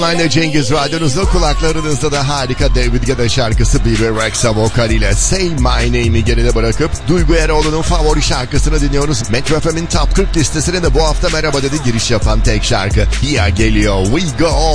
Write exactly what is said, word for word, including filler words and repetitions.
Aynı Cengiz Radyo'nuzda, kulaklarınızda da harika David Guetta şarkısı Bebe Rexha vokal ile Say My Name'i geride bırakıp Duygu Eroğlu'nun favori şarkısını dinliyoruz. Metro F M'in Top kırk listesine de bu hafta merhaba dedi giriş yapan tek şarkı. Dia geliyor, We Go On.